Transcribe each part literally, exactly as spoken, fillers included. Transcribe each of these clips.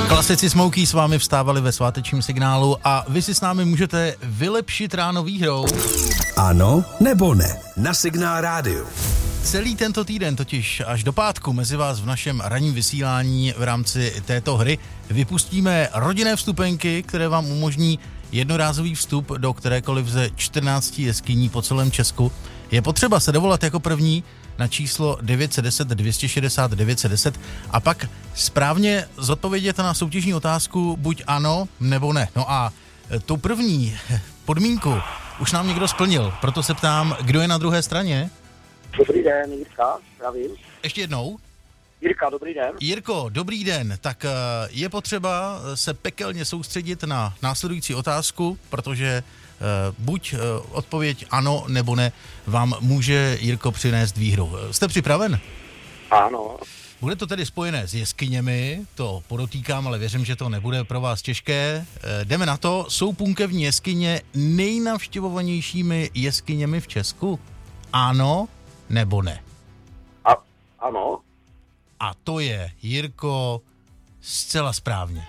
Klasici Smokey s vámi vstávali ve svátečním signálu a vy si s námi můžete vylepšit ráno výhrou. Ano nebo ne na Signál rádiu. Celý tento týden, totiž až do pátku, mezi vás v našem ranním vysílání v rámci této hry vypustíme rodinné vstupenky, které vám umožní jednorázový vstup do kterékoliv ze čtrnácti jeskyní po celém Česku. Je potřeba se dovolat jako první na číslo devět set deset dvě stě šedesát devět set deset a pak správně zodpovědět na soutěžní otázku buď ano nebo ne. No a tu první podmínku už nám někdo splnil, proto se ptám, kdo je na druhé straně? Dobrý den, Jirka, zdravím. Ještě jednou. Jirka, dobrý den. Jirko, dobrý den. Tak je potřeba se pekelně soustředit na následující otázku, protože buď odpověď ano nebo ne vám může, Jirko, přinést výhru. Jste připraven? Ano. Bude to tedy spojené s jeskyněmi, to podotýkám, ale věřím, že to nebude pro vás těžké. Jdeme na to. Jsou punkevní jeskyně nejnavštěvovanějšími jeskyněmi v Česku? Ano nebo ne? A, ano. A to je, Jirko, zcela správně.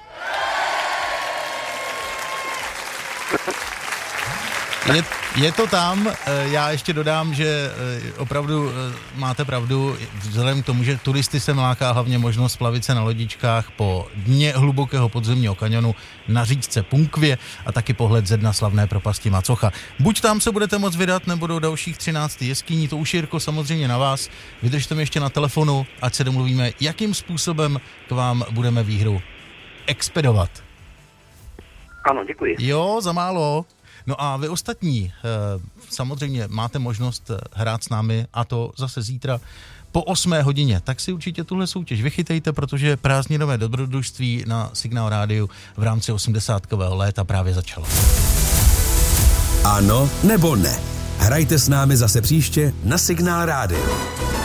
Je, je to tam, já ještě dodám, že opravdu máte pravdu, vzhledem k tomu, že turisty se láká hlavně možnost plavit se na lodičkách po dně hlubokého podzemního kanionu na říčce Punkvě a taky pohled ze dna slavné propasti Macocha. Buď tam se budete moc vydat, nebo do dalších třinácti jeskyní, to už, Jirko, samozřejmě na vás. Vydržte mi ještě na telefonu, ať se domluvíme, jakým způsobem k vám budeme výhru expedovat. Ano, děkuji. Jo, za málo. No a vy ostatní, samozřejmě máte možnost hrát s námi, a to zase zítra po osmé hodině. Tak si určitě tuhle soutěž vychytejte, protože prázdninové dobrodružství na Signál rádiu v rámci osmdesátkového léta právě začalo. Ano nebo ne? Hrajte s námi zase příště na Signál rádiu.